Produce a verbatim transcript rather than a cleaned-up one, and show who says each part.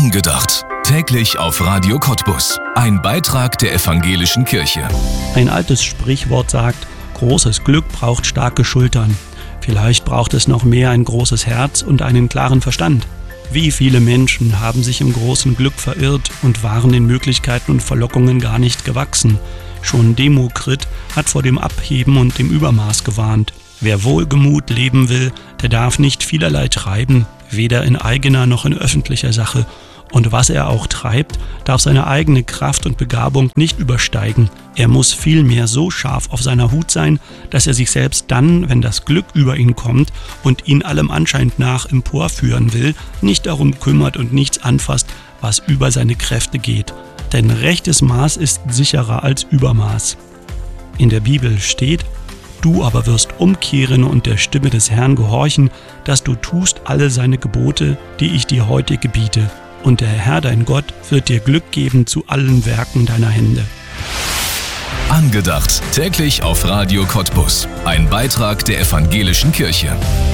Speaker 1: Angedacht. Täglich auf Radio Cottbus. Ein Beitrag der Evangelischen Kirche.
Speaker 2: Ein altes Sprichwort sagt, großes Glück braucht starke Schultern. Vielleicht braucht es noch mehr ein großes Herz und einen klaren Verstand. Wie viele Menschen haben sich im großen Glück verirrt und waren den Möglichkeiten und Verlockungen gar nicht gewachsen. Schon Demokrit hat vor dem Abheben und dem Übermaß gewarnt. Wer wohlgemut leben will, der darf nicht vielerlei treiben, weder in eigener noch in öffentlicher Sache. Und was er auch treibt, darf seine eigene Kraft und Begabung nicht übersteigen. Er muss vielmehr so scharf auf seiner Hut sein, dass er sich selbst dann, wenn das Glück über ihn kommt und ihn allem Anschein nach emporführen will, nicht darum kümmert und nichts anfasst, was über seine Kräfte geht. Denn rechtes Maß ist sicherer als Übermaß. In der Bibel steht: Du aber wirst umkehren und der Stimme des Herrn gehorchen, dass du tust alle seine Gebote, die ich dir heute gebiete. Und der Herr, dein Gott, wird dir Glück geben zu allen Werken deiner Hände.
Speaker 1: Angedacht. Täglich auf Radio Cottbus. Ein Beitrag der Evangelischen Kirche.